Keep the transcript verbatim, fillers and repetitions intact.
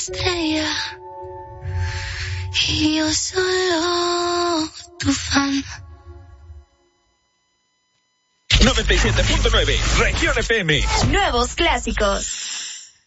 estrella y yo solo tu fan. noventa y siete punto nueve, Región F M. Nuevos clásicos.